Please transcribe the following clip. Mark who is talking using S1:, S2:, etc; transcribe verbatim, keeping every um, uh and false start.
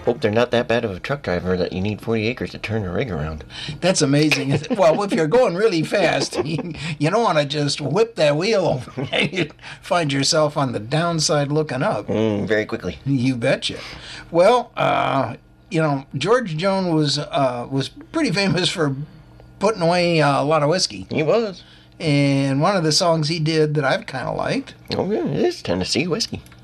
S1: Hope they're not that bad of a truck driver that you need forty acres to turn the rig around.
S2: That's amazing. Well, if you're going really fast, you, you don't want to just whip that wheel over and you find yourself on the downside looking up.
S1: Mm, very quickly.
S2: You betcha. Well, uh, you know, George Jones was uh, was pretty famous for putting away uh, a lot of whiskey.
S1: He was.
S2: And one of the songs he did that I've kind of liked.
S1: Oh, yeah, it is Tennessee whiskey.